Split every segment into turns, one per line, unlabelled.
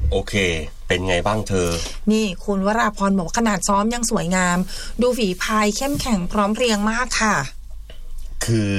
โอเคเป็นไงบ้างเธอ
นี่คุณวราพรบอกขนาดซ้อมยังสวยงามดูฝีพายเข้มแข็งพร้อมเพรียงมากค่ะ
คือ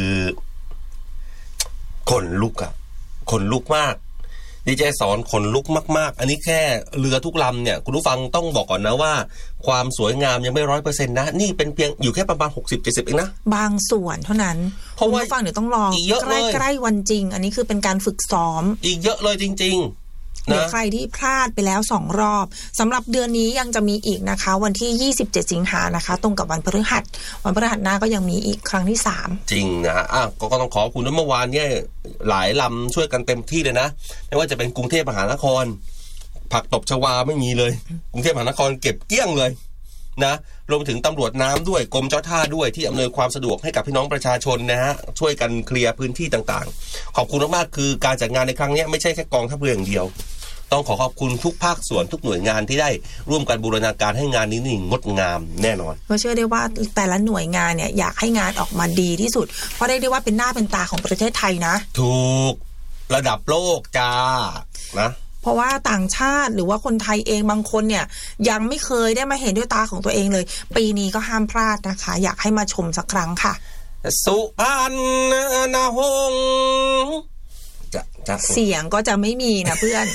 ขนลุกอะขนลุกมากดีเจสอนขนลุกมากๆอันนี้แค่เรือทุกลำเนี่ยคุณผู้ฟังต้องบอกก่อนนะว่าความสวยงามยังไม่ 100% นะนี่เป็นเพียงอยู่แค่ประมาณ 60-70% เองนะ
บางส่วนเท่านั้นเพราะว่าฟังเดี๋ยวต้องรอใกล้วันจริงอันนี้คือเป็นการฝึกซ้อม
อีกเยอะเลยจริงๆ
เดี๋ยวใครที่พลาดไปแล้ว2รอบสำหรับเดือนนี้ยังจะมีอีกนะคะวันที่27สิงหานะคะตรงกับวันพฤหัสหน้าก็ยังมีอีกครั้งที่3
จริงนะฮะก็ต้องขอบคุณเมื่อวานเนี่ยหลายลำช่วยกันเต็มที่เลยนะไม่ว่าจะเป็นกรุงเทพมหานครผักตบชวาไม่มีเลยกรุงเทพมหานครเก็บเกลี้ยงเลยนะรวมถึงตำรวจน้ำด้วยกรมเจ้าท่าด้วยที่อำนวยความสะดวกให้กับพี่น้องประชาชนนะฮะช่วยกันเคลียร์พื้นที่ต่างๆขอบคุณมากๆคือการจัดงานในครั้งนี้ไม่ใช่แค่กองทัพเรืออย่างเดียวต้องขอบคุณทุกภาคส่วนทุกหน่วยงานที่ได้ร่วมกันบูรณาการให้งานนี้งดงามแน่นอน
เพราะเชื่อได้ว่าแต่ละหน่วยงานเนี่ยอยากให้งานออกมาดีที่สุดเพราะได้ว่าเป็นหน้าเป็นตาของประเทศไทยนะ
ถูกระดับโลกจ้านะ
เพราะว่าต่างชาติหรือว่าคนไทยเองบางคนเนี่ยยังไม่เคยได้มาเห็นด้วยตาของตัวเองเลยปีนี้ก็ห้ามพลาดนะคะอยากให้มาชมสักครั้งค่ะ
สุพรรณหงส์
เสียงก็จะไม่มีนะเพื่อน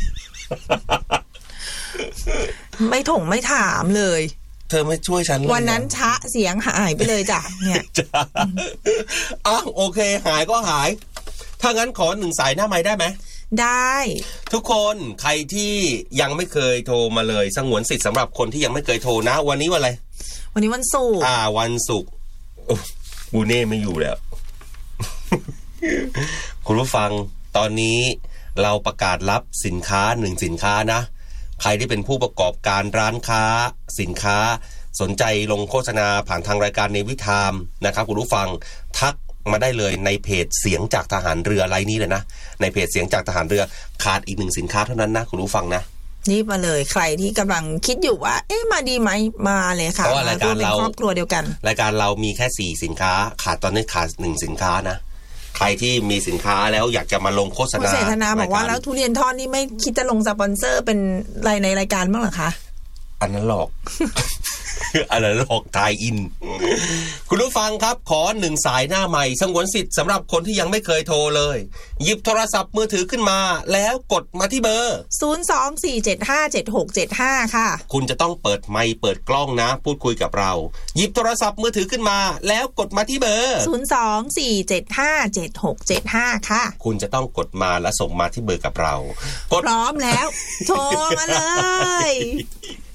ไม่ถงไม่ถามเลย
เธอไม่ช่วยฉันเลย
วันนั้นชะเสียงหายไปเลยจ้ะเนี่ย
โอเคหายก็หายถ้างั้นขอ1สายหน้าไมค์ได้ไหม
ได้
ทุกคนใครที่ยังไม่เคยโทรมาเลยสงวนสิทธิ์สำหรับคนที่ยังไม่เคยโทรนะวันนี้วันอะไร
วันนี้วันศุกร์
วันศุกร์บูเน่ไม่อยู่แล้ว คุณผู้ฟังตอนนี้เราประกาศรับสินค้า1สินค้านะใครที่เป็นผู้ประกอบการร้านค้าสินค้าสนใจลงโฆษณาผ่านทางรายการในวิถามนะครับคุณผู้ฟังทักมาได้เลยในเพจเสียงจากทหารเรือไลน์นี้เลยนะในเพจเสียงจากทหารเรือขาดอีก1สินค้าเท่านั้นนะคุณผู้ฟังนะ
นี่มาเลยใครที่กำลังคิดอยู่ว่ามาดีไหมมาเลยค่ะ
เพราะว่ารายการเรา
ครอบครัวเดียวกัน
รายการเรามีแค่4สินค้าขาดตอนนี้ขาด1สินค้านะใครที่มีสินค้าแล้วอยากจะมาลงโฆษณา
เศรษฐนาบอกว่าแล้วทุเรียนทอดนี่ไม่คิดจะลงสปอนเซอร์เป็นรายในรายการบ้างเหรอคะ
อันนั้นหลอก อันนั้นหลอกทายอินคุณผู้ฟังครับขอ1สายหน้าใหม่สงวนสิทธิ์สำหรับคนที่ยังไม่เคยโทรเลยหยิบโทรศัพท์มือถือขึ้นมาแล้วกดมาที่เบอร์
024757675ค่ะ
คุณจะต้องเปิดไมค์เปิดกล้องนะพูดคุยกับเราหยิบโทรศัพท์มือถือขึ้นมาแล้วกดมาที่เบอร์
024757675ค่ะ
คุณจะต้องกดมาและส่งมาที่เบอร์กับเรา
พร้อมแล้วโทรมาเลย